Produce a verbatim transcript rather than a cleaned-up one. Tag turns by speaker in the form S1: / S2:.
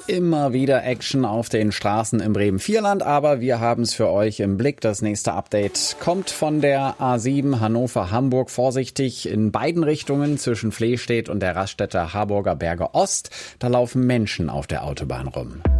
S1: immer wieder Action auf den Straßen im Bremen-Vierland, aber wir haben es für euch im Blick. Das nächste Update kommt von der A sieben Hannover-Hamburg. Vorsichtig in beiden Richtungen zwischen Flehstedt und der Raststätte Harburger Berge Ost. Da laufen Menschen auf der Autobahn rum.